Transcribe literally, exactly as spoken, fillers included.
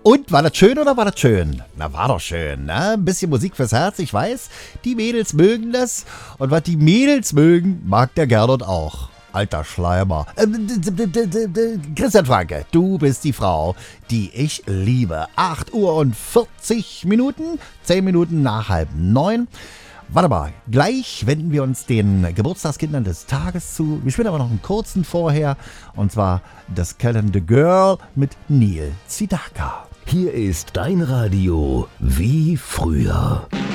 Und war das schön oder war das schön? Na, war doch schön, ne? Ein bisschen Musik fürs Herz, ich weiß. Die Mädels mögen das. Und was die Mädels mögen, mag der Gernot auch. Alter Schleimer. Äh, Christian Franke, du bist die Frau, die ich liebe. acht Uhr und vierzig Minuten, zehn Minuten nach halb neun. Warte mal, gleich wenden wir uns den Geburtstagskindern des Tages zu. Wir spielen aber noch einen kurzen vorher. Und zwar das Calendar Girl mit Neil Sedaka. Hier ist dein Radio wie früher.